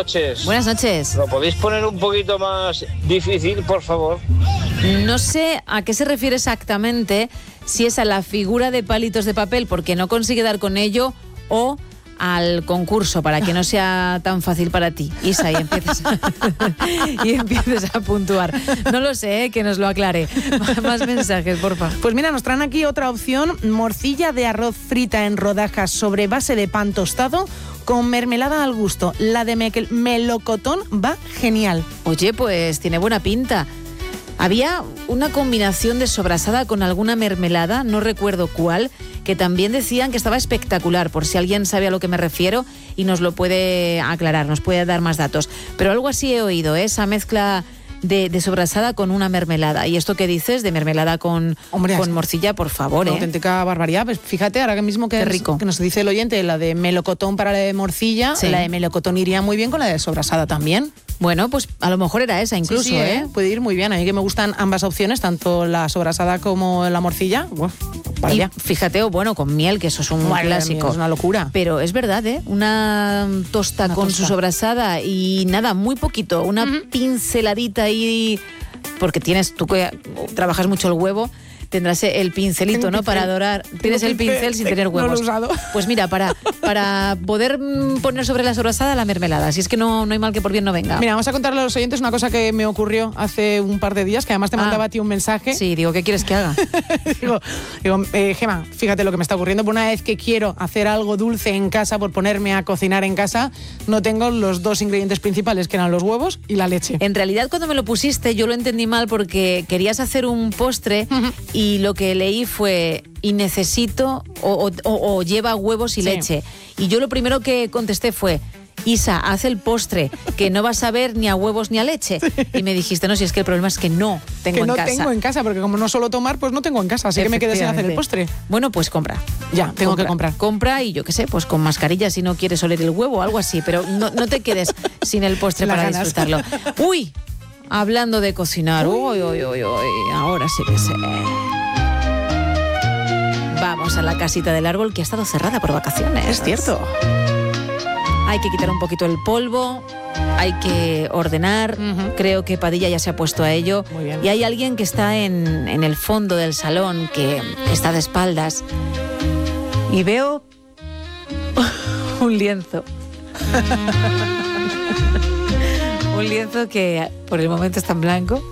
noches. Buenas noches. ¿Lo podéis poner un poquito más difícil, por favor? No sé a qué se refiere exactamente, si es a la figura de palitos de papel porque no consigue dar con ello o al concurso para que no sea tan fácil para ti, Isa, y empieces a puntuar. No lo sé, que nos lo aclare. Más mensajes, porfa. Pues mira, nos traen aquí otra opción: morcilla de arroz frita en rodajas sobre base de pan tostado con mermelada al gusto. La de melocotón va genial. Oye, pues tiene buena pinta. Había una combinación de sobrasada con alguna mermelada, no recuerdo cuál, que también decían que estaba espectacular, por si alguien sabe a lo que me refiero y nos lo puede aclarar, nos puede dar más datos. Pero algo así he oído, esa mezcla de sobrasada con una mermelada. ¿Y esto qué dices de mermelada con morcilla? Por favor, Una auténtica barbaridad. Pues fíjate, ahora mismo que nos dice el oyente, la de melocotón para la de morcilla, sí. La de melocotón iría muy bien con la de sobrasada también. Bueno, pues a lo mejor era esa incluso, sí, puede ir muy bien. A mí que me gustan ambas opciones, tanto la sobrasada como la morcilla. Y fíjate, bueno, con miel, que eso es un clásico. Es una locura. Pero es verdad, una tosta con su sobrasada y nada, muy poquito, una pinceladita ahí, porque tú que trabajas mucho el huevo, tendrás el pincelito, ¿no? Para dorar. Tienes el pincel sin tener huevos. No lo he usado. Pues mira, para poder poner sobre la sobrasada la mermelada. Si es que no hay mal que por bien no venga. Mira, vamos a contarle a los oyentes una cosa que me ocurrió hace un par de días, que además te mandaba a ti un mensaje. Sí, digo, ¿qué quieres que haga? digo, Gema, fíjate lo que me está ocurriendo. Por una vez que quiero hacer algo dulce en casa, por ponerme a cocinar en casa, no tengo los dos ingredientes principales, que eran los huevos y la leche. En realidad, cuando me lo pusiste, yo lo entendí mal porque querías hacer un postre y lo que leí fue y necesito o lleva huevos y leche. Y yo lo primero que contesté fue: Isa, haz el postre, que no vas a ver ni a huevos ni a leche. Y me dijiste, no, si es que el problema es que no tengo en casa. Que no tengo en casa, porque como no suelo tomar, pues no tengo en casa, así que me quedé sin hacer el postre. Bueno, pues compra. Ya, tengo que comprar. Compra y yo qué sé, pues con mascarilla si no quieres oler el huevo o algo así, pero no te quedes sin el postre para disfrutarlo. ¡Uy! Hablando de cocinar, uy, ahora sí que sé. Vamos a la casita del árbol que ha estado cerrada por vacaciones. Es cierto. Hay que quitar un poquito el polvo, hay que ordenar. Creo que Padilla ya se ha puesto a ello. Muy bien. Y hay alguien que está en el fondo del salón, que está de espaldas. Y veo un lienzo. Un lienzo que por el momento está en blanco.